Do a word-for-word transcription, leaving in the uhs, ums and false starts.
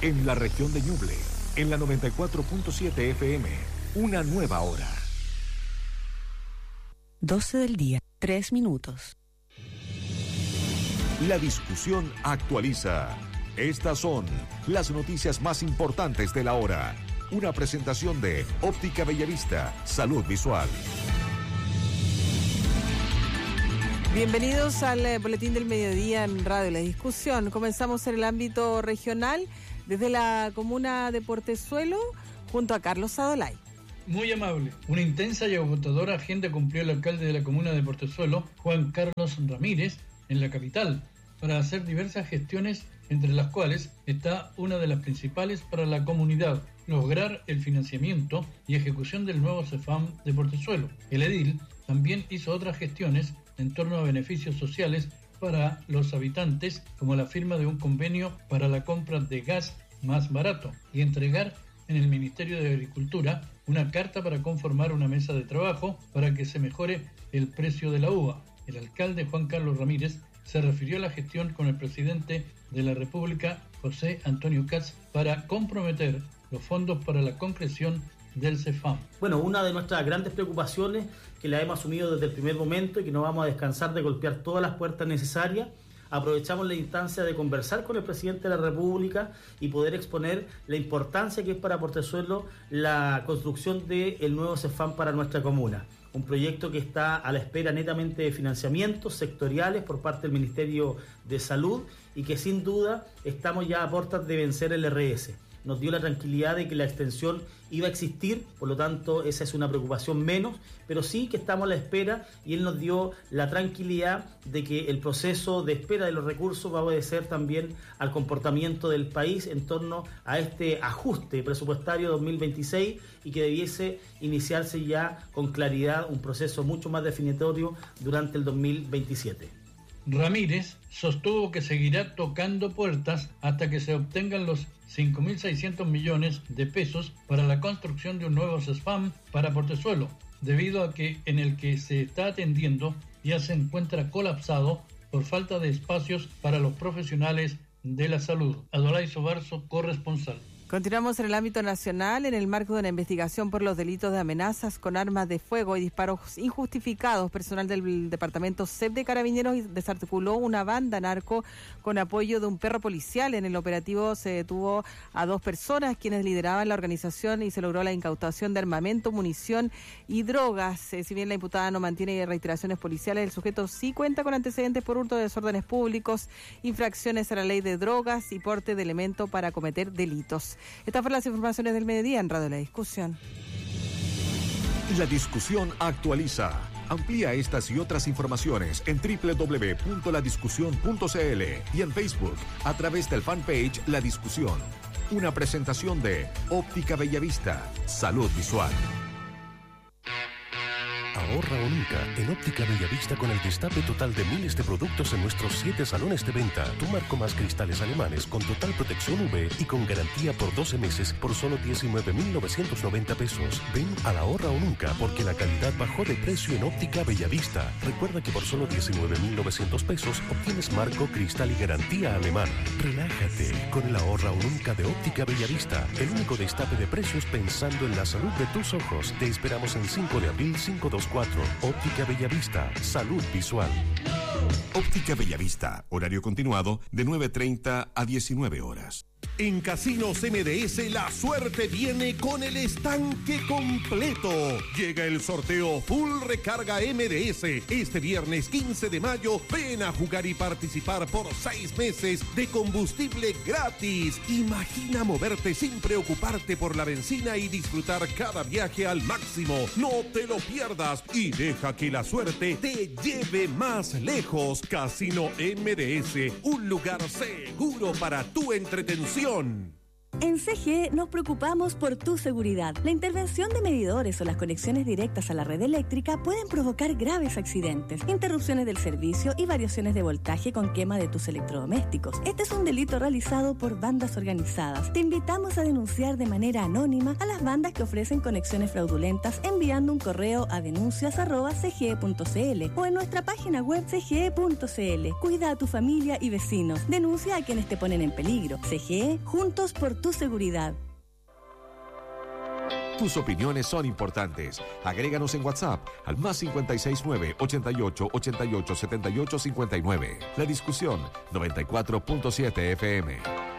En la región de Ñuble, en la noventa y cuatro punto siete F M, una nueva hora. doce del día, tres minutos. La discusión actualiza. Estas son las noticias más importantes de la hora. Una presentación de Óptica Bellavista, Salud Visual. Bienvenidos al eh, Boletín del Mediodía en Radio La Discusión. Comenzamos en el ámbito regional desde la comuna de Portezuelo junto a Carlos Adolay. Muy amable. Una intensa y agotadora agenda cumplió el alcalde de la comuna de Portezuelo, Juan Carlos Ramírez, en la capital, para hacer diversas gestiones, entre las cuales está una de las principales para la comunidad: lograr el financiamiento y ejecución del nuevo CEFAM de Portezuelo. El edil también hizo otras gestiones en torno a beneficios sociales para los habitantes, como la firma de un convenio para la compra de gas más barato y entregar en el Ministerio de Agricultura una carta para conformar una mesa de trabajo para que se mejore el precio de la uva. El alcalde Juan Carlos Ramírez se refirió a la gestión con el presidente de la República, José Antonio Kats, para comprometer los fondos para la concreción del CEFAM. Bueno, una de nuestras grandes preocupaciones, que la hemos asumido desde el primer momento y que no vamos a descansar de golpear todas las puertas necesarias. Aprovechamos la instancia de conversar con el presidente de la República y poder exponer la importancia que es para Portezuelo la construcción del nuevo CEFAM para nuestra comuna. Un proyecto que está a la espera netamente de financiamientos sectoriales por parte del Ministerio de Salud y que sin duda estamos ya a puertas de vencer el R S. Nos dio la tranquilidad de que la extensión iba a existir, por lo tanto esa es una preocupación menos, pero sí que estamos a la espera y él nos dio la tranquilidad de que el proceso de espera de los recursos va a obedecer también al comportamiento del país en torno a este ajuste presupuestario dos mil veintiséis y que debiese iniciarse ya con claridad un proceso mucho más definitorio durante el dos mil veintisiete. Ramírez sostuvo que seguirá tocando puertas hasta que se obtengan los cinco mil seiscientos millones de pesos para la construcción de un nuevo CEFAM para Portezuelo, debido a que en el que se está atendiendo ya se encuentra colapsado por falta de espacios para los profesionales de la salud. Adolay Sobarzo, corresponsal. Continuamos en el ámbito nacional, en el marco de una investigación por los delitos de amenazas con armas de fuego y disparos injustificados. Personal del departamento C E P de Carabineros desarticuló una banda narco con apoyo de un perro policial. En el operativo se detuvo a dos personas quienes lideraban la organización y se logró la incautación de armamento, munición y drogas. Eh, si bien la imputada no mantiene reiteraciones policiales, el sujeto sí cuenta con antecedentes por hurto de desórdenes públicos, infracciones a la ley de drogas y porte de elemento para cometer delitos. Estas fueron las informaciones del mediodía en Radio La Discusión. La discusión actualiza. Amplía estas y otras informaciones en doble u doble u doble u punto la discusión punto c l y en Facebook a través del fanpage La Discusión. Una presentación de Óptica Bellavista, Salud Visual. Ahorra o nunca en Óptica Bellavista con el destape total de miles de productos en nuestros siete salones de venta. Tu marco más cristales alemanes con total protección U V y con garantía por doce meses por solo diecinueve mil novecientos noventa pesos. Ven a la Ahorra o nunca porque la calidad bajó de precio en Óptica Bellavista. Recuerda que por solo diecinueve mil novecientos pesos obtienes marco, cristal y garantía alemana. Relájate con el Ahorra o nunca de Óptica Bellavista. El único destape de precios pensando en la salud de tus ojos. Te esperamos en cinco de abril cinco dos cuatro. Óptica Bellavista, Salud Visual. Óptica Bellavista, horario continuado de nueve treinta a diecinueve horas. En Casinos M D S la suerte viene con el estanque completo. Llega el sorteo Full Recarga M D S. Este viernes quince de mayo ven a jugar y participar por seis meses de combustible gratis. Imagina moverte sin preocuparte por la benzina y disfrutar cada viaje al máximo. No te lo pierdas y deja que la suerte te lleve más lejos. Casino M D S, un lugar seguro para tu entretención. En C G E nos preocupamos por tu seguridad. La intervención de medidores o las conexiones directas a la red eléctrica pueden provocar graves accidentes, interrupciones del servicio y variaciones de voltaje con quema de tus electrodomésticos. Este es un delito realizado por bandas organizadas. Te invitamos a denunciar de manera anónima a las bandas que ofrecen conexiones fraudulentas enviando un correo a denuncias arroba c g e punto c l o en nuestra página web c g e punto c l. Cuida a tu familia y vecinos. Denuncia a quienes te ponen en peligro. C G E, juntos por tu seguridad. Tus opiniones son importantes. Agréganos en WhatsApp al más cincuenta y seis nueve, ochenta y ocho, ochenta y ocho, setenta y ocho cincuenta y nueve. La discusión noventa y cuatro punto siete F M.